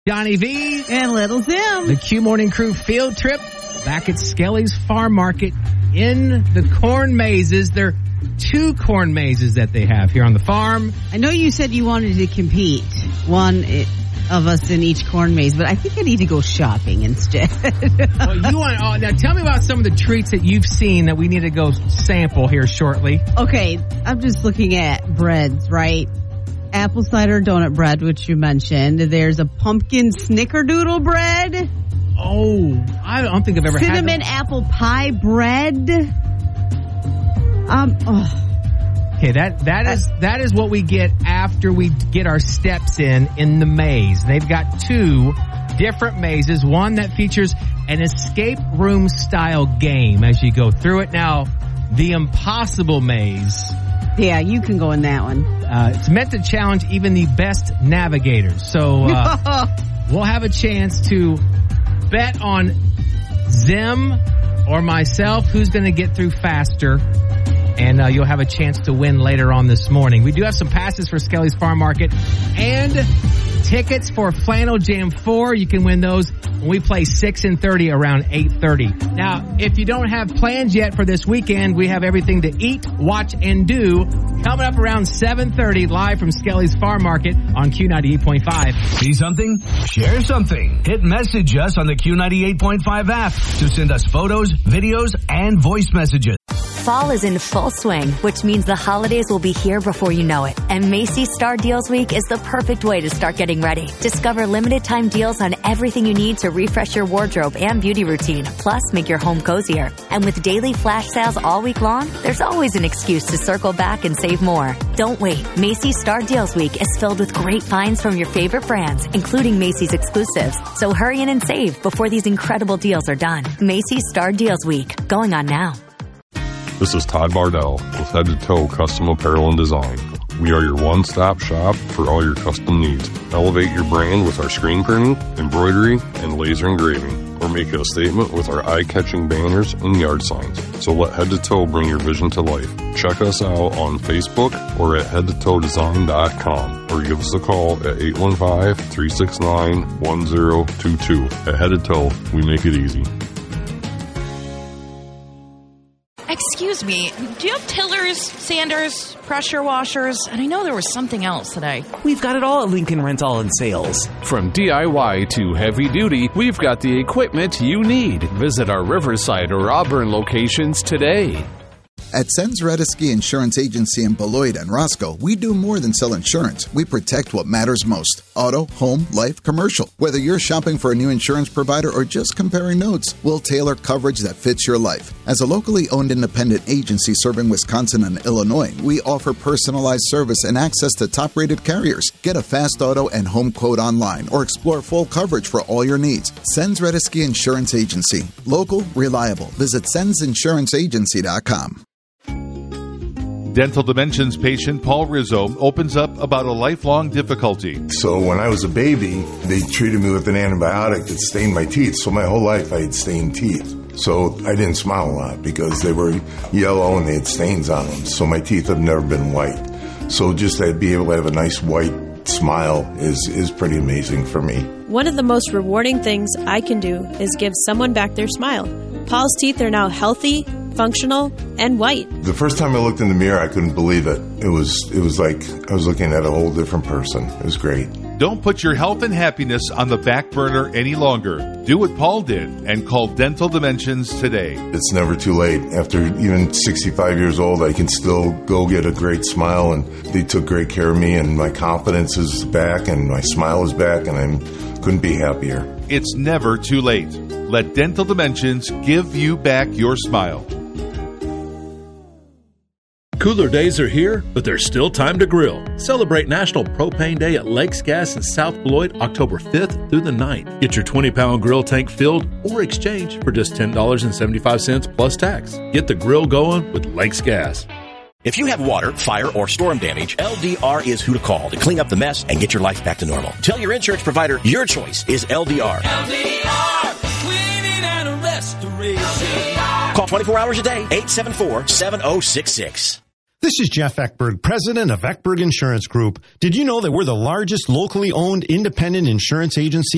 Johnny V. And Little Tim. The Q Morning Crew field trip back at Skelly's Farm Market in the corn mazes. There are 2 corn mazes that they have here on the farm. I know you said you wanted to compete, one of us in each corn maze, but I think I need to go shopping instead. Well, now tell me about some of the treats that you've seen that we need to go sample here shortly. Okay, I'm just looking at breads, right? Apple cider donut bread, which you mentioned. There's a pumpkin snickerdoodle bread. Oh, I don't think I've ever had cinnamon apple pie bread. Okay, that is what we get after we get our steps in the maze. They've got 2 different mazes. One that features an escape room style game as you go through it. Now, the Impossible Maze. Yeah, you can go in that one. It's meant to challenge even the best navigators. So we'll have a chance to bet on Zim or myself who's going to get through faster. And you'll have a chance to win later on this morning. We do have some passes for Skelly's Farm Market and tickets for Flannel Jam 4. You can win those when we play 6 and 30 around 8:30. Now, if you don't have plans yet for this weekend, we have everything to eat, watch, and do coming up around 7:30 live from Skelly's Farm Market on Q98.5. See something? Share something. Hit message us on the Q98.5 app to send us photos, videos, and voice messages. Fall is in full swing, which means the holidays will be here before you know it. And Macy's Star Deals Week is the perfect way to start getting ready. Discover limited time deals on everything you need to refresh your wardrobe and beauty routine, plus make your home cozier. And with daily flash sales all week long, there's always an excuse to circle back and save more. Don't wait. Macy's Star Deals Week is filled with great finds from your favorite brands, including Macy's exclusives. So hurry in and save before these incredible deals are done. Macy's Star Deals Week, going on now. This is Todd Bardell with Head to Toe Custom Apparel and Design. We are your one-stop shop for all your custom needs. Elevate your brand with our screen printing, embroidery, and laser engraving, or make a statement with our eye-catching banners and yard signs. So let Head to Toe bring your vision to life. Check us out on Facebook or at headtotoedesign.com, or give us a call at 815-369-1022. At Head to Toe, we make it easy. Excuse me, do you have tillers, sanders, pressure washers? And I know there was something else today. We've got it all at Lincoln Rental and Sales. From DIY to heavy duty, we've got the equipment you need. Visit our Riverside or Auburn locations today. At Sens Redesky Insurance Agency in Beloit and Roscoe, we do more than sell insurance. We protect what matters most. Auto, home, life, commercial. Whether you're shopping for a new insurance provider or just comparing notes, we'll tailor coverage that fits your life. As a locally owned independent agency serving Wisconsin and Illinois, we offer personalized service and access to top-rated carriers. Get a fast auto and home quote online or explore full coverage for all your needs. Sens Redesky Insurance Agency. Local, reliable. Visit sensinsuranceagency.com. Dental Dimensions patient Paul Rizzo opens up about a lifelong difficulty. So when I was a baby, they treated me with an antibiotic that stained my teeth. So my whole life I had stained teeth. So I didn't smile a lot because they were yellow and they had stains on them. So my teeth have never been white. So just to be able to have a nice white smile is pretty amazing for me. One of the most rewarding things I can do is give someone back their smile. Paul's teeth are now healthy, functional, and white. The first time I looked in the mirror, I couldn't believe it. It was like I was looking at a whole different person. It was great. Don't put your health and happiness on the back burner any longer. Do what Paul did and call Dental Dimensions today. It's never too late. After even 65 years old, I can still go get a great smile, and they took great care of me, and my confidence is back, and my smile is back, and I couldn't be happier. It's never too late. Let Dental Dimensions give you back your smile. Cooler days are here, but there's still time to grill. Celebrate National Propane Day at Lakes Gas in South Beloit, October 5th through the 9th. Get your 20-pound grill tank filled or exchange for just $10.75 plus tax. Get the grill going with Lakes Gas. If you have water, fire, or storm damage, LDR is who to call to clean up the mess and get your life back to normal. Tell your insurance provider your choice is LDR. LDR, cleaning and restoration. Call 24 hours a day, 874-7066. This is Jeff Eckberg, president of Eckberg Insurance Group. Did you know that we're the largest locally owned independent insurance agency